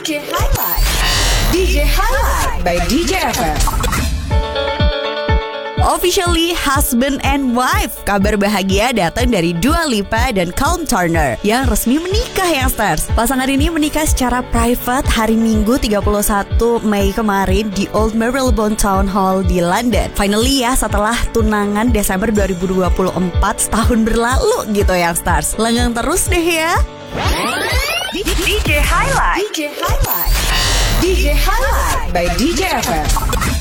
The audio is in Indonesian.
DJ Highlight. DJ Highlight by DJ FM. Officially husband and wife. Kabar bahagia datang dari Dua Lipa dan Calum Turner yang resmi menikah, youngsters. Pasangan ini menikah secara private hari Minggu 31 Mei kemarin di Old Marylebone Town Hall di London. Finally ya, setelah tunangan Desember 2024 setahun berlalu gitu, youngsters. Lenggang terus deh ya. DJ Highlight. DJ Highlight. DJ Highlight by DJ FM.